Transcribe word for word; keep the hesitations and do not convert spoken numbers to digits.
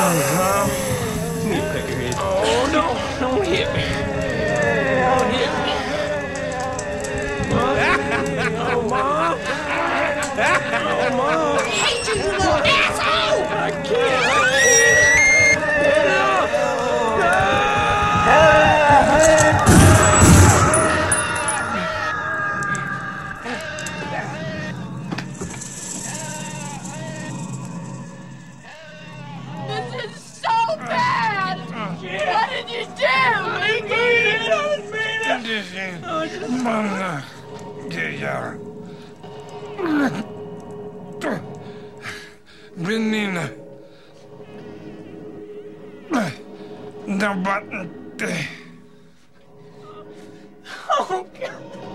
Mom. Let me peck your head. Oh, no. Don't hit me. Don't hit me. Oh, Mom. Oh, Mom. I hate you, you little asshole! I can't. This is so bad! What did you do? I didn't mean it. I didn't mean it. Oh, just... Mana dia. Menina. Dapat. Oh, God.